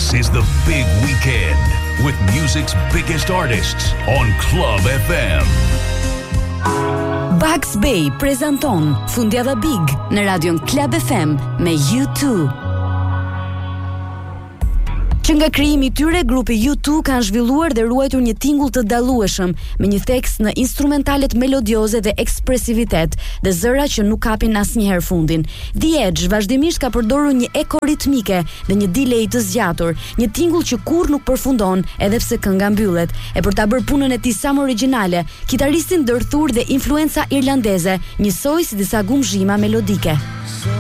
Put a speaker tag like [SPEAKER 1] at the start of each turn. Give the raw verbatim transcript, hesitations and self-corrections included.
[SPEAKER 1] This is the big weekend with music's biggest artists on Club F M.
[SPEAKER 2] Bugs Bay prezanton Fundjava Big në radion Club F M me U two. Që nga krijimi i tyre, grupi U two kanë zhvilluar dhe ruajtur një tingull të dallueshëm me një tekst në instrumentalet melodioze dhe ekspresivitet dhe zëra që nuk kapin asnjëherë fundin. The Edge vazhdimisht ka përdorur një eko ritmike dhe një delay të zgjatur, një tingull që kurrë nuk përfundon edhe pse kënga mbyllet. E për ta bërë punën e tij sa më origjinale, kitaristi ndërthur dhe influenca irlandeze njësoj si disa gumzhima melodike.